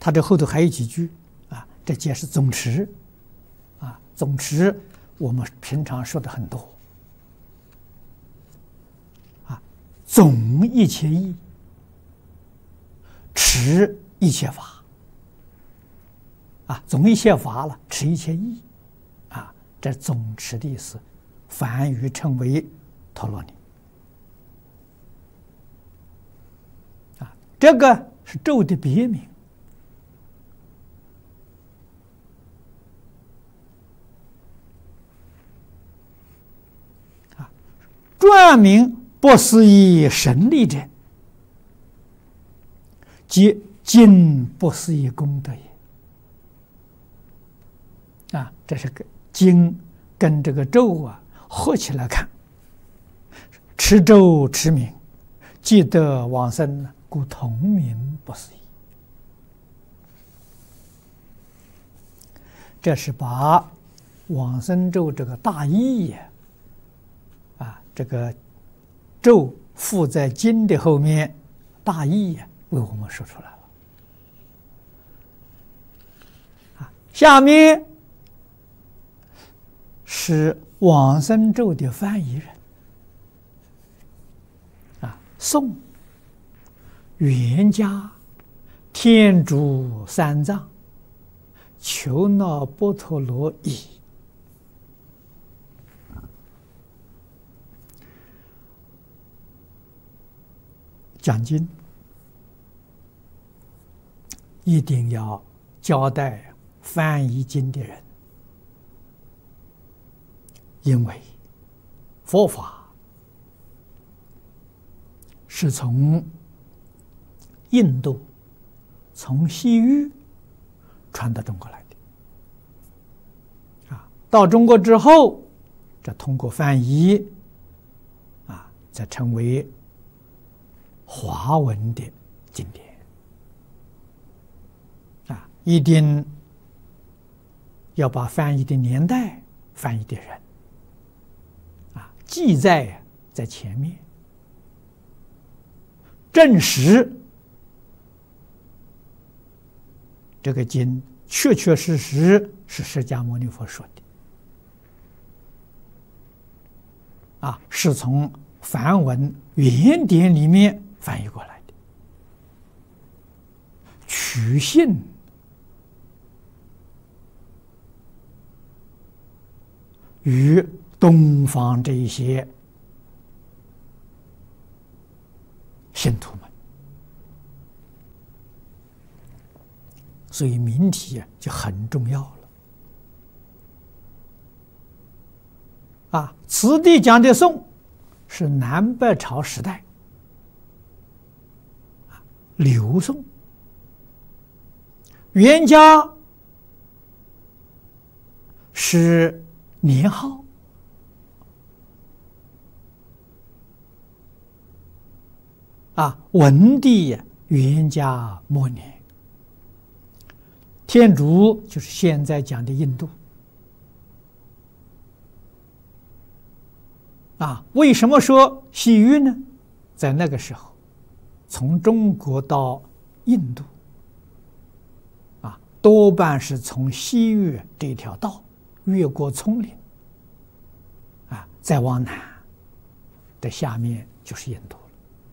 它这后头还有几句啊，这解释总持啊，总持我们平常说的很多啊，总一切义，持一切法啊，总一切法了，持一切义啊，这总持的意思，梵语称为陀罗尼啊，这个是咒的别名。专名不思议神力者，即经不思议功德也。啊，这是个经跟这个咒啊合起来看，持咒持名，即得往生，故同名不思议。这是把往生咒这个大意呀。这个咒附在经的后面，大意呀，为我们说出来了。下面是往生咒的翻译人宋袁家天竺三藏求那波陀罗夷。讲经一定要交代翻译经的人，因为佛法是从印度、从西域传到中国来的，到中国之后，这通过翻译，再成为华文的经典，一定要把翻译的年代、翻译的人，记载在前面，证实这个经确确实实是释迦牟尼佛说的，是从梵文原典里面翻译过来的，取信与东方这一些信徒们，所以名题就很重要了。此地讲的宋是南北朝时代。刘宋，袁家是年号，文帝袁家末年，天竺就是现在讲的印度。为什么说西域呢？在那个时候，从中国到印度，多半是从西域这条道越过丛林，再往南的下面就是印度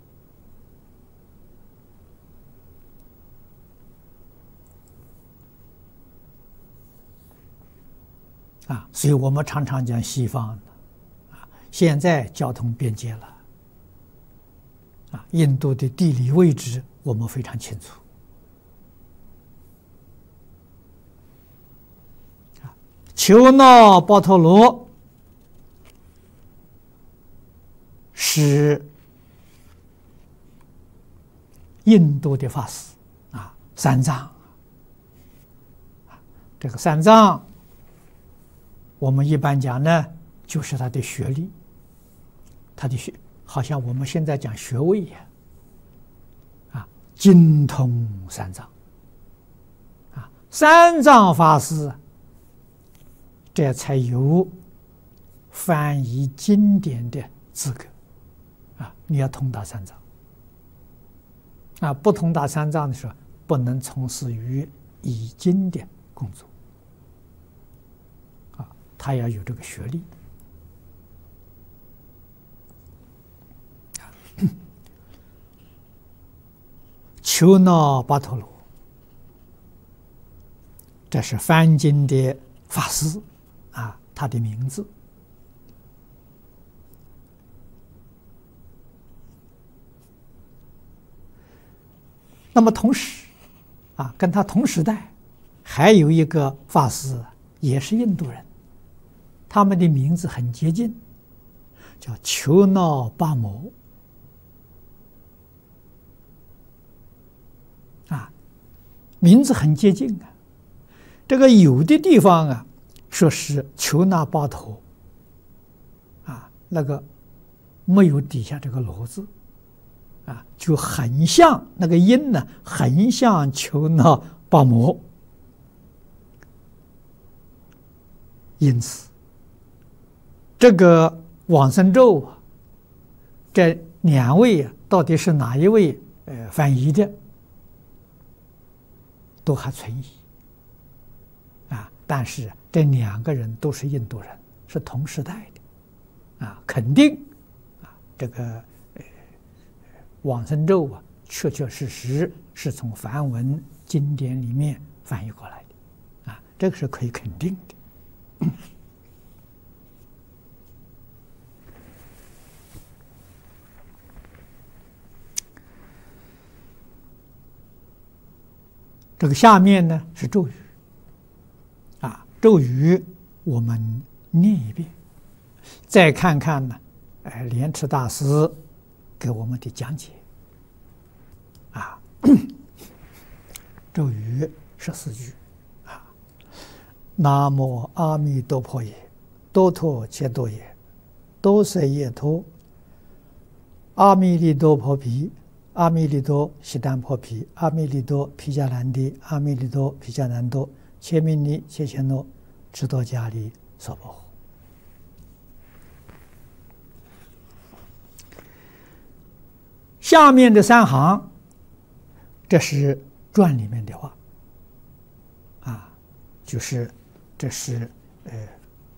了。所以我们常常讲西方，现在交通便捷了。印度的地理位置我们非常清楚。求那波陀罗是印度的法师三藏。这个三藏，我们一般讲呢，就是他的学历，他的好像我们现在讲学位一样，精通三藏，三藏法师，这才有翻译经典的资格，你要通达三藏，不通达三藏的时候， 不能从事于译经的工作。他要有这个学历。求那巴陀罗，这是翻经的法师他的名字。那么同时跟他同时代还有一个法师，也是印度人，他们的名字很接近，叫求那巴摩。名字很接近这个有的地方说是求那巴陀那个没有底下这个罗字就很像那个音呢，很像求那巴摩。因此这个往生咒这两位到底是哪一位翻译的，都还存疑但是这两个人都是印度人，是同时代的肯定这个往生咒确确实实是从梵文经典里面翻译过来的这个是可以肯定的。这个下面呢是咒语咒语我们念一遍，再看看呢莲池大师给我们的讲解咒语14句南无阿弥陀佛耶，多陀切多耶，多舍耶陀，阿弥利多婆毗，阿弥利多悉檀婆毗，阿弥利多毗迦难帝，阿弥利多毗迦难多，切弥尼切切诺，智多迦利娑婆诃。下面的3行，这是传里面的话就是这是